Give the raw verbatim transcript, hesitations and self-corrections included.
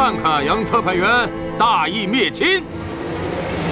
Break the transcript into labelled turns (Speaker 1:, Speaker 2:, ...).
Speaker 1: 看看杨特派员大义灭亲。